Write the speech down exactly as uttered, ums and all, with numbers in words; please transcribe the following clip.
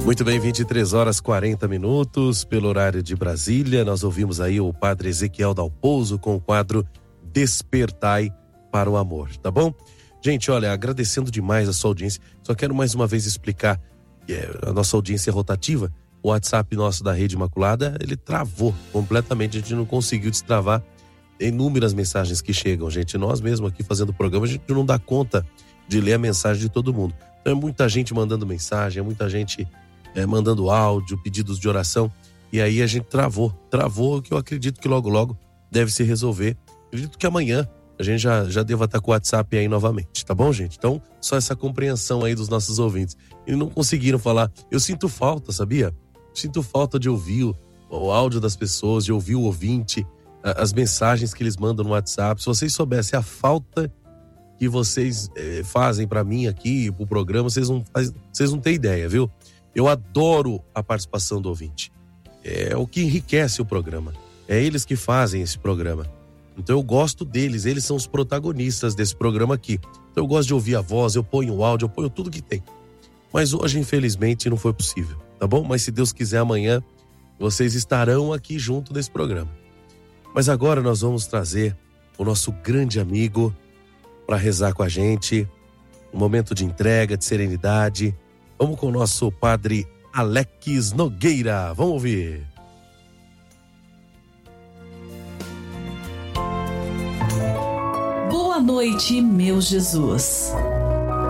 Muito bem, vinte e três horas e quarenta minutos pelo horário de Brasília. Nós ouvimos aí o padre Ezequiel Dalpozo com o quadro Despertai para o Amor, tá bom? Gente, olha, agradecendo demais a sua audiência, só quero mais uma vez explicar que a nossa audiência é rotativa. O WhatsApp nosso da Rede Imaculada, ele travou completamente, a gente não conseguiu destravar inúmeras mensagens que chegam, gente. Nós mesmo aqui fazendo o programa, a gente não dá conta de ler a mensagem de todo mundo. Então é muita gente mandando mensagem, é muita gente é, mandando áudio, pedidos de oração, e aí a gente travou, travou, que eu acredito que logo logo deve se resolver. Acredito que amanhã a gente já, já deva estar com o WhatsApp aí novamente, tá bom, gente? Então, só essa compreensão aí dos nossos ouvintes. Eles não conseguiram falar. Eu sinto falta, sabia? Sinto falta de ouvir o, o áudio das pessoas, de ouvir o ouvinte, a, as mensagens que eles mandam no WhatsApp. Se vocês soubessem a falta que vocês eh, fazem pra mim aqui, pro programa, vocês não, faz, vocês não têm ideia, viu? Eu adoro a participação do ouvinte. É o que enriquece o programa. É eles que fazem esse programa. Então eu gosto deles, eles são os protagonistas desse programa aqui. Então eu gosto de ouvir a voz, eu ponho o áudio, eu ponho tudo que tem. Mas hoje, infelizmente, não foi possível, tá bom? Mas se Deus quiser, amanhã vocês estarão aqui junto desse programa. Mas agora nós vamos trazer o nosso grande amigo para rezar com a gente, um momento de entrega, de serenidade. Vamos com o nosso padre Alex Nogueira, vamos ouvir. Boa noite, meu Jesus.